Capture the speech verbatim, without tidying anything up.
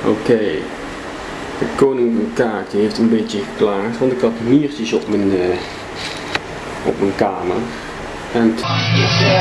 Oké, okay. De koning van kaart die heeft een beetje geklaagd, want ik had miertjes op mijn, uh, op mijn kamer. En